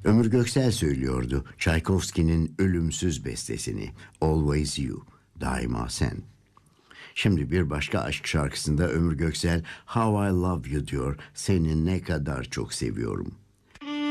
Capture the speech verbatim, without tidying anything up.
Ömür Göksel söylüyordu Çaykovski'nin ölümsüz bestesini, Always You, daima sen. Şimdi bir başka aşk şarkısında Ömür Göksel How I Love You diyor, seni ne kadar çok seviyorum.